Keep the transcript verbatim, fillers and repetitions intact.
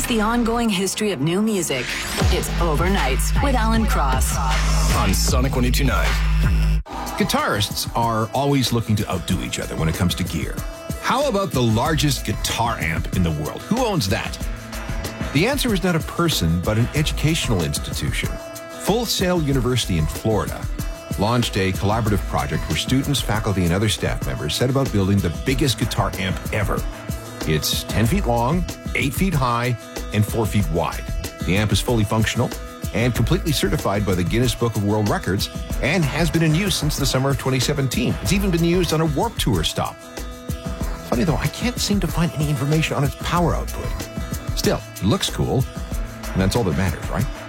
It's the ongoing history of new music. It's Overnights with Alan Cross. On Sonic one oh two point nine. Guitarists are always looking to outdo each other when it comes to gear. How about the largest guitar amp in the world? Who owns that? The answer is not a person, but an educational institution. Full Sail University in Florida launched a collaborative project where students, faculty, and other staff members set about building the biggest guitar amp ever. It's ten feet long, eight feet high, and four feet wide. The amp is fully functional and completely certified by the Guinness Book of World Records and has been in use since the summer of twenty seventeen. It's even been used on a Warped Tour stop. Funny though, I can't seem to find any information on its power output. Still, it looks cool, and that's all that matters, right?